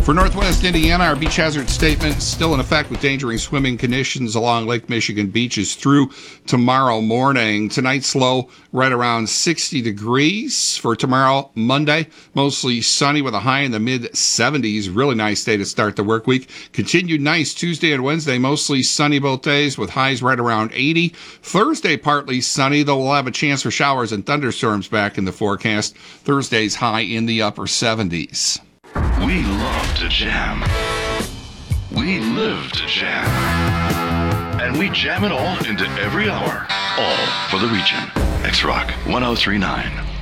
For Northwest Indiana, our beach hazard statement still in effect with endangering swimming conditions along Lake Michigan beaches through tomorrow morning. Tonight's low right around 60 degrees. For tomorrow, Monday, mostly sunny with a high in the mid-70s. Really nice day to start the work week. Continued nice Tuesday and Wednesday, mostly sunny both days with highs right around 80. Thursday, partly sunny, though we'll have a chance for showers and thunderstorms back in the forecast. Thursday's high in the upper 70s. We love to jam. We live to jam. And we jam it all into every hour. All for the region. X-Rock 1039.